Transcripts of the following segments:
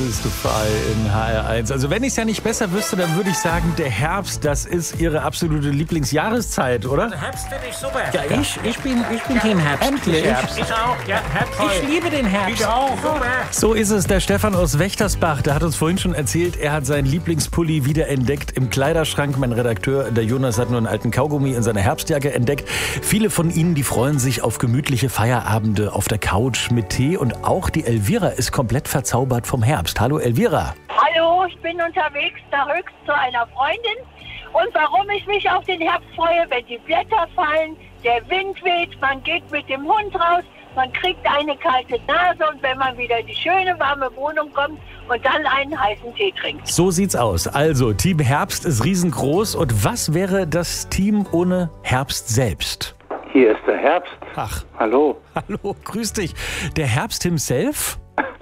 Christopher in HR1. Also wenn ich es ja nicht besser wüsste, dann würde ich sagen, der Herbst, das ist Ihre absolute Lieblingsjahreszeit, oder? Herbst finde ich super. Ja, ich bin Team Herbst. Endlich. Ich auch. Ja, Herbst. Ich liebe den Herbst. Ich auch. Super. So ist es. Der Stefan aus Wächtersbach, der hat uns vorhin schon erzählt, er hat seinen Lieblingspulli wieder entdeckt im Kleiderschrank. Mein Redakteur, der Jonas, hat nur einen alten Kaugummi in seiner Herbstjacke entdeckt. Viele von Ihnen, die freuen sich auf gemütliche Feierabende auf der Couch mit Tee. Und auch die Elvira ist komplett verzaubert vom Herbst. Hallo Elvira. Hallo, ich bin unterwegs da höchst zu einer Freundin. Und warum ich mich auf den Herbst freue, wenn die Blätter fallen, der Wind weht, man geht mit dem Hund raus, man kriegt eine kalte Nase und wenn man wieder in die schöne, warme Wohnung kommt und dann einen heißen Tee trinkt. So sieht's aus. Also, Team Herbst ist riesengroß. Und was wäre das Team ohne Herbst selbst? Hier ist der Herbst. Ach, Hallo. hallo, grüß dich. Der Herbst himself?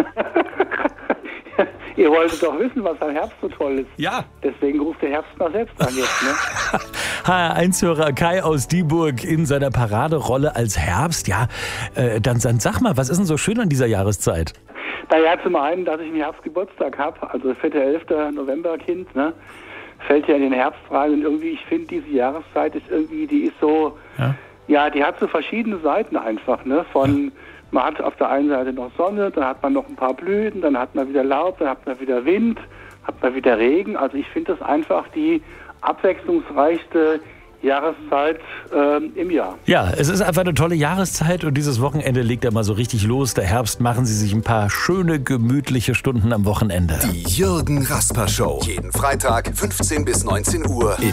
Ihr wolltet doch wissen, was am Herbst so toll ist. Ja. Deswegen ruft der Herbst mal selbst an jetzt, ne? HR1-Hörer Kai aus Dieburg in seiner Paraderolle als Herbst. Ja, dann sag mal, was ist denn so schön an dieser Jahreszeit? Naja, zum einen, dass ich im Herbst Geburtstag habe, also 4.11. Novemberkind, ne? Fällt ja in den Herbst rein und irgendwie, ich finde, diese Jahreszeit ist irgendwie, die ist so, ja, die hat so verschiedene Seiten einfach, ne? Man hat auf der einen Seite noch Sonne, dann hat man noch ein paar Blüten, dann hat man wieder Laub, dann hat man wieder Wind, hat man wieder Regen. Also ich finde das einfach die abwechslungsreichste Jahreszeit im Jahr. Ja, es ist einfach eine tolle Jahreszeit und dieses Wochenende legt ja mal so richtig los. Der Herbst, machen Sie sich ein paar schöne, gemütliche Stunden am Wochenende. Die Jürgen Rasper Show. Jeden Freitag 15 bis 19 Uhr in